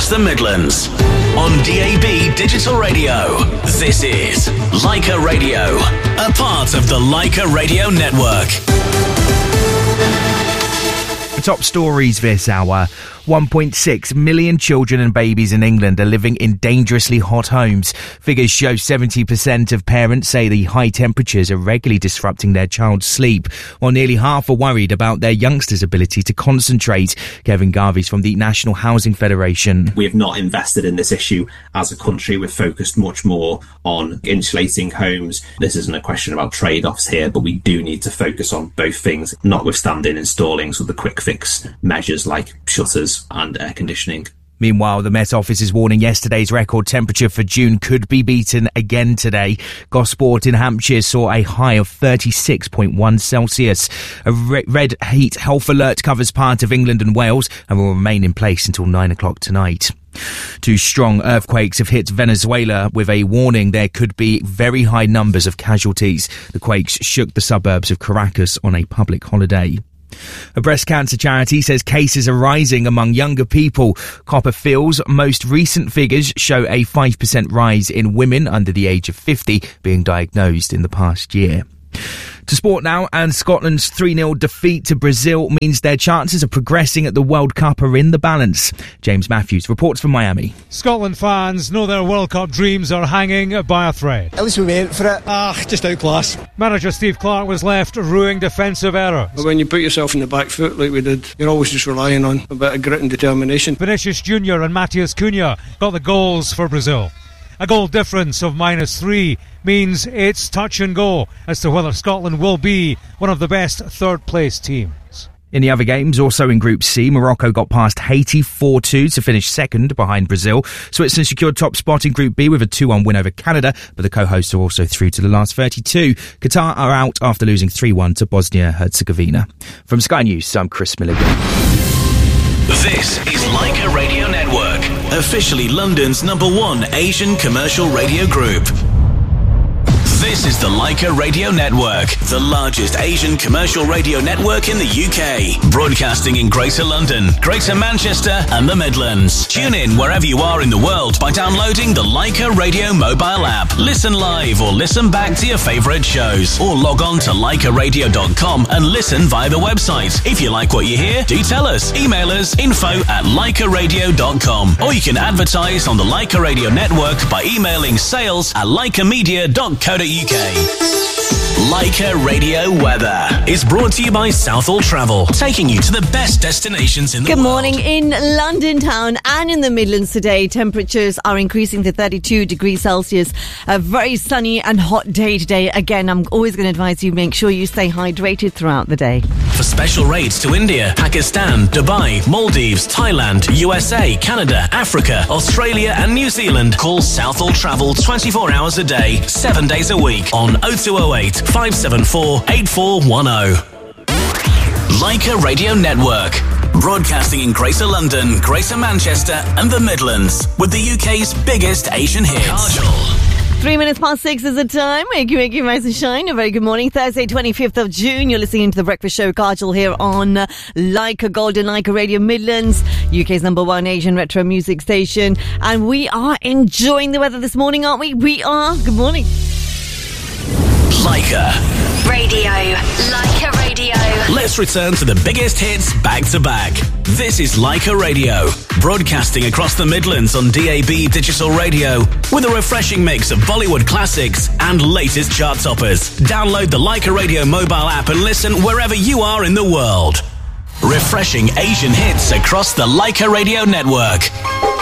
across the Midlands. On DAB Digital Radio, this is Leica Radio, a part of the Leica Radio Network. The top stories this hour. 1.6 million children and babies in England are living in dangerously hot homes. Figures show 70% of parents say the high temperatures are regularly disrupting their child's sleep, while nearly half are worried about their youngsters' ability to concentrate. Kevin Garvey's from the National Housing Federation. We have not invested in this issue as a country. We've focused much more on insulating homes. This isn't a question about trade-offs here, but we do need to focus on both things, notwithstanding installing sort of the quick fix measures like shutters and air conditioning. Meanwhile, the Met Office is warning yesterday's record temperature for June could be beaten again today. Gosport in Hampshire saw a high of 36.1 Celsius. A red heat health alert covers part of England and Wales and will remain in place until 9 o'clock tonight. Two strong earthquakes have hit Venezuela with a warning there could be very high numbers of casualties. The quakes shook the suburbs of Caracas on a public holiday. A breast cancer charity says cases are rising among younger people. Copperfield's most recent figures show a 5% rise in women under the age of 50 being diagnosed in the past year. To sport now, and Scotland's 3-0 defeat to Brazil means their chances of progressing at the World Cup are in the balance. James Matthews reports from Miami. Scotland fans know their World Cup dreams are hanging by a thread. At least we went for it. Just outclassed. Manager Steve Clarke was left ruining defensive errors. But when you put yourself in the back foot like we did, you're always just relying on a bit of grit and determination. Vinicius Junior and Matheus Cunha got the goals for Brazil. A goal difference of -3 means it's touch and go as to whether Scotland will be one of the best third-place teams. In the other games, also in Group C, Morocco got past Haiti 4-2 to finish second behind Brazil. Switzerland secured top spot in Group B with a 2-1 win over Canada, but the co-hosts are also through to the last 32. Qatar are out after losing 3-1 to Bosnia-Herzegovina. From Sky News, I'm Chris Milligan. This is Leica Radio Network, officially London's #1 Asian commercial radio group. This is the Leica Radio Network, the largest Asian commercial radio network in the UK. Broadcasting in Greater London, Greater Manchester and the Midlands. Tune in wherever you are in the world by downloading the Leica Radio mobile app. Listen live or listen back to your favourite shows. Or log on to leicaradio.com and listen via the website. If you like what you hear, do tell us. Email us info@leicaradio.com. Or you can advertise on the Leica Radio Network by emailing sales@leicamedia.co.uk. Leica Radio Weather is brought to you by Southall Travel, taking you to the best destinations in the world. Good morning. In London town and in the Midlands today, temperatures are increasing to 32 degrees Celsius. A very sunny and hot day today. Again, I'm always going to advise you, make sure you stay hydrated throughout the day. For special rates to India, Pakistan, Dubai, Maldives, Thailand, USA, Canada, Africa, Australia and New Zealand, call Southall Travel 24 hours a day, 7 days a week on 0208 574 8410. Leica Radio Network, broadcasting in Greater London, Greater Manchester and the Midlands, with the UK's biggest Asian hits. Kajol. 3 minutes past 6 is the time. Wake you, rise and shine. A very good morning. Thursday, 25th of June. You're listening to The Breakfast Show. Kajol here on Leica Golden Leica Radio Midlands, UK's #1 Asian retro music station. And we are enjoying the weather this morning, aren't we? We are. Good morning. Leica Radio. Leica Radio. Let's return to the biggest hits back to back. This is Leica Radio, broadcasting across the Midlands on DAB Digital Radio with a refreshing mix of Bollywood classics and latest chart toppers. Download the Leica Radio mobile app and listen wherever you are in the world. Refreshing Asian hits across the Leica Radio Network.